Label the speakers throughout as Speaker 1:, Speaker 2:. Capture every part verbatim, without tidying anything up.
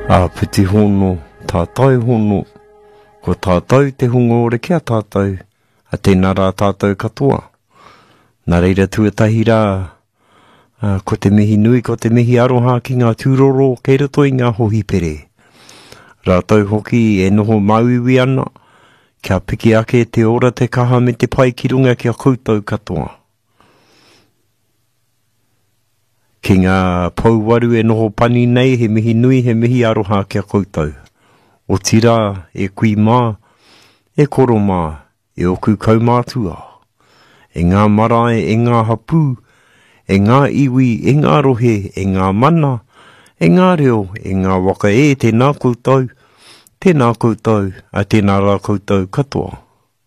Speaker 1: A piti hono, tātai hono, ko tātai te hunga ore kia tātai, a tēnā rā tātai katoa. Nā reira tuatahi rā, uh, ko te mihi nui, ko te mihi aroha ki ngā tūroro, kei roto i ngā hohi pere. Rātau hoki e noho mauiwi ana, kia piki ake te ora te kaha me te pai ki runga kia koutou katoa. Ki ngā pauwaru e noho pani nei, he mihi nui, he mihi aroha kia koutou. O tira, e kui mā, e koro mā, e oku kaumātua. E ngā marae, e ngā hapū, e ngā iwi, e ngā rohe, e ngā mana, e ngā reo, e ngā waka e tēnā koutou, tēnā koutou, a tēnā rā koutou katoa.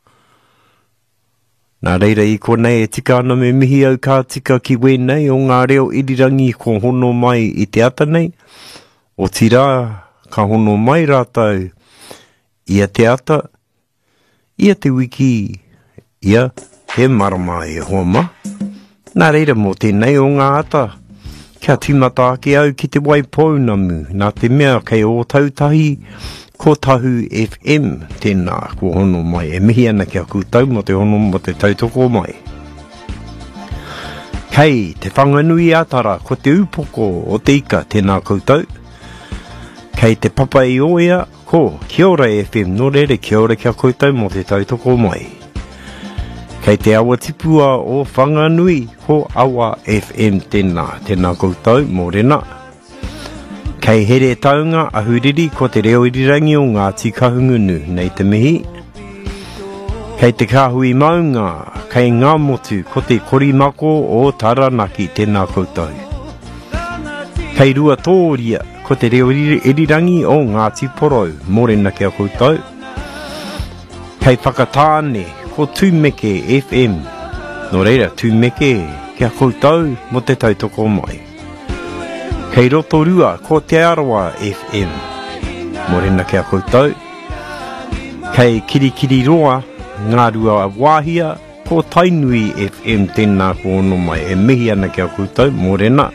Speaker 1: Nā reira i konei e tika ana me mihi au kā tika ki wēnei o ngā reo irirangi ko hono mai i te ata nei. O tira, ka hono mai rātau, ia te ata, ia te wiki, ia he marama e hoama. Nā reira mō tēnei o ngā ata, kia tīmata ake au ki te waipounamu, nā te mea kei o tautahi, ko tahu F M, tēnā ko hono mai, e mihi ana kia kūtau mo te hono mo te tautoko mai. Kei, te whanganui atara, ko te upoko o te ika, tēnā kūtau. Kei te papa i oia, ko Kia ora F M, no rere kia ora kia kūtau mo te tautoko mai. Kei te awa tipua o whanganui, ko Awa F M, tēnā, tēnā kūtau mo rena. Kei here taunga a huriri ko te reo irirangi o ngā tikahungunu nei te mihi. Kei te kāhui maunga, kei ngā motu ko te korimako o Taranaki tēnā koutou. Kei rua tōria ko te reo irirangi o ngā tiporou mōrena kia koutou. Kei whakatāne ko Tūmeke F M, no reira Tūmeke kia koutou mo te tautoko mai. Kei Rotorua, ko Te Arawa F M, morena kia koutou. Kei Kirikiriroa, ngā rua wāhia, ko Tainui F M, tēnā ko ono mai, e mihi ana kia koutou, morena.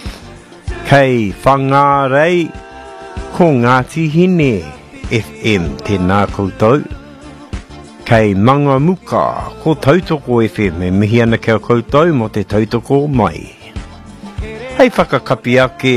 Speaker 1: Kei Whangarei, ko Ngāti Hine F M, tēnā koutou. Kei Mangamuka, ko Tautoko F M, e mihi ana kia koutou, mo te tautoko mai. Hei whakakapi ake,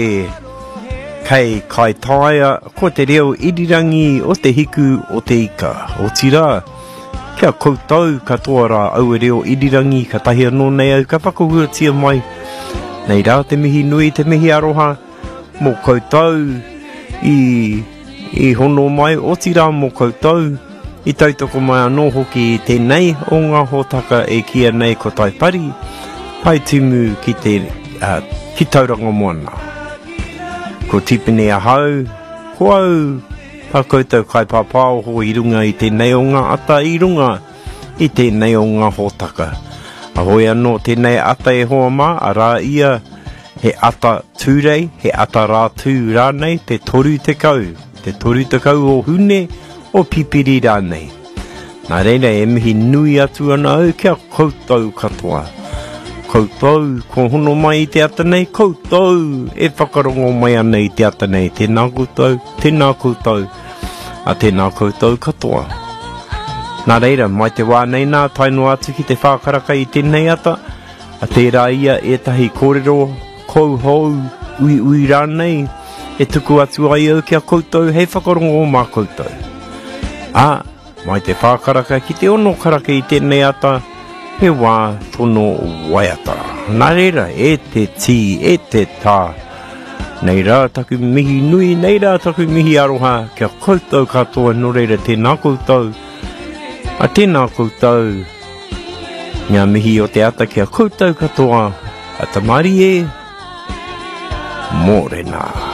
Speaker 1: kei Kaitaia, ko te reo irirangi o te hiku o te ika. O tira, kia koutou katoa rā au e reo irirangi ka tahi anō nei au ka whakahuatia mai. Nei rā te mihi nui, te mihi aroha, mō koutou i, i hono mai, o tira mō koutou, i tautoko mai anō hoki i tēnei o ngā hōtaka e kia nei ko taipari, pai tumu ki te uh, ki tauranga moana. Ko tipene a hau, ko au, pa koutou kai pāpāo ho i runga i tēnei o ngā ata i runga i tēnei o ngā hōtaka. A hoi anō tēnei ata e hoa mā, a rā ia he ata tūrei, he ata rā tū rānei, te toru te kau, te toru te kau o hune, o pipiri rānei. Nā reira e mihi nui atu ana au kia koutou katoa. Koutou, ko hono mai i te ata nei, koutou, e whakarongo mai ana i te ata nei, tēnā koutou, tēnā koutou, a tēnā koutou katoa. Nā reira, mai te wā nei nā, taino atu ki te whākaraka i tēnei ata, a tērā ia e tahi kōrero, kou hou, ui ui rānei, e tuku atu ai au kia koutou, hei whakarongo mā koutou. A, mai te whākaraka ki te ono karaka i tēnei ata, he wā tono waiata. Nā reira, e te tī, e te tā. Nei rā taku mihi nui, nei rā taku mihi aroha, kia koutou katoa, no reira tēnā koutou. A tēnā koutou, ngā mihi o te ata kia koutou katoa, a tamari e, mōrena.